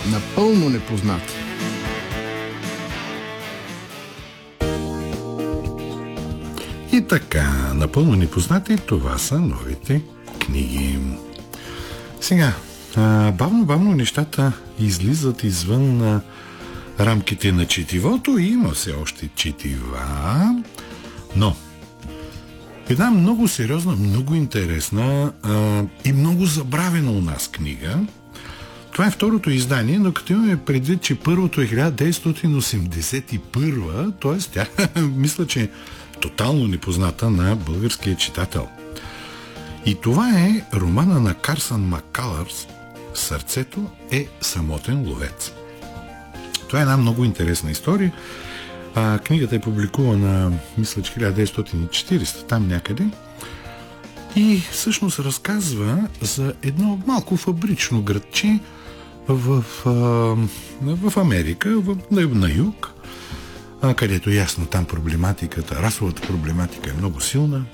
Напълно непознати. И така, напълно непознати, това са новите книги. Сега, бавно нещата излизат извън рамките на четивото и има все още четива, но една много сериозна, много интересна и много забравена у нас книга. Това е второто издание, но като имаме предвид, че първото е 1981, т.е. тя мисля, че е тотално непозната на българския читател. И това е романа на Карсън Маккалърс "Сърцето е самотен ловец". Това е една много интересна история. Книгата е публикувана, мисля, че 1940, там някъде. И всъщност разказва за едно малко фабрично градче в Америка, на юг, където ясно там проблематиката, расовата проблематика е много силна.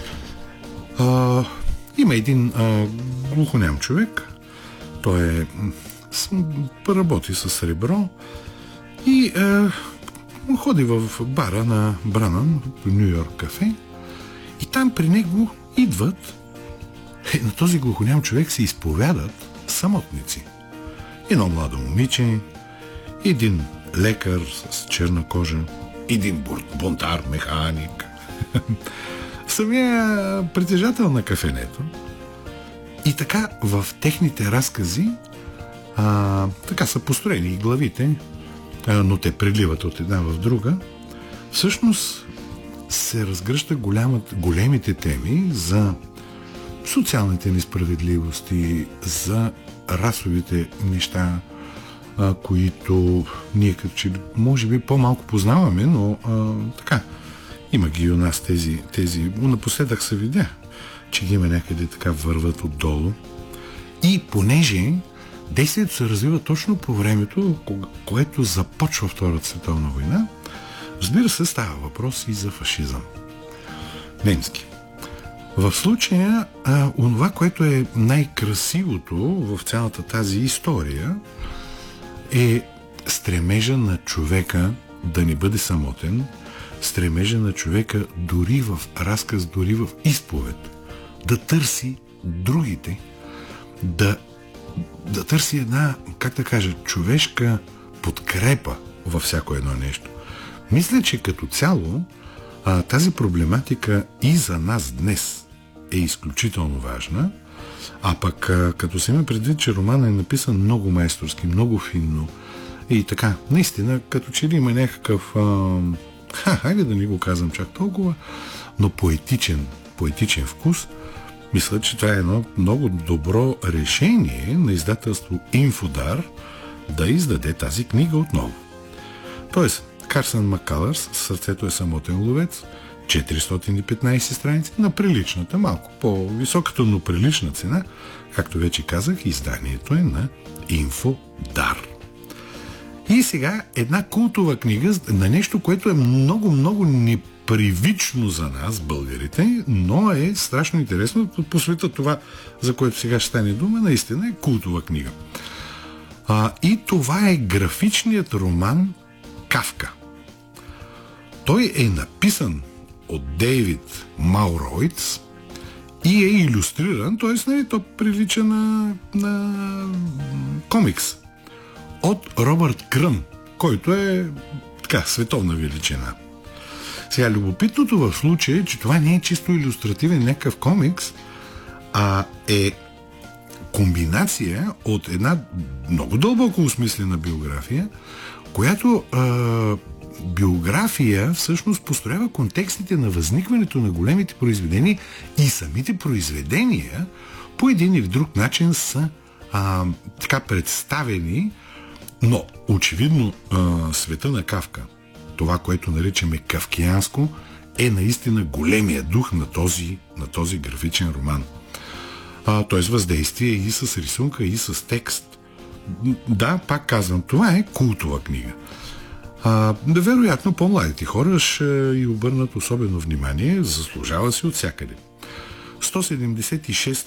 Има един глухоням човек, той работи с сребро и ходи в бара на Бранън, Ню Йорк кафе, и там при него идват, на този глухоням човек се изповядат самотници. Едно младо момиче, един лекар с черна кожа, един бунтар, механик, самия притежател на кафенето. И така в техните разкази така са построени и главите, но те преливат от една в друга. Всъщност се разгръща големите теми за социалните несправедливости, за расовите неща, които ние като че може би по-малко познаваме, но така, има ги и у нас тези. Напоследък се видя, че ги има някъде така върват отдолу. И понеже действието се развива точно по времето, което започва Втората световна война, разбира се, става въпрос и за фашизъм. Немски. В случая, онова, което е най-красивото в цялата тази история, е стремежа на човека да не бъде самотен, стремежа на човека дори в разказ, дори в изповед, да търси другите, да търси една, как да кажа, човешка подкрепа във всяко едно нещо. Мисля, че като цяло тази проблематика и за нас днес е изключително важна, а пък като се има предвид, че романът е написан много майсторски, много финно и така, наистина, като че ли има някакъв хайде да не го казвам чак толкова, но поетичен вкус, мисля, че това е едно много добро решение на издателство Инфодар да издаде тази книга отново. Тоест, Карсън Маккалърс "Сърцето е самотен ловец", 415 страници на приличната, малко по-високата, но прилична цена. Както вече казах, изданието е на Инфодар. И сега една култова книга на нещо, което е много непривично за нас, българите, но е страшно интересно. По света това, за което сега ще стане дума, наистина е култова книга. И това е графичният роман Кафка. Той е написан от Дейвид Мауройц и е илюстриран, т.е. то прилича на комикс от Робърт Крън, който е така световна величина. Сега, любопитното в случая е, че това не е чисто илюстративен някакъв комикс, а е комбинация от една много дълбоко осмислена биография, която биография всъщност построява контекстите на възникването на големите произведения и самите произведения по един или друг начин са така представени, но очевидно света на Кафка, това, което наричаме кафкианско, е наистина големия дух на този графичен роман. Т.е. въздействие и с рисунка, и с текст. Да, пак казвам, това е култова книга. Вероятно, по-младите хора ще й обърнат особено внимание, заслужава си от всякъде. 176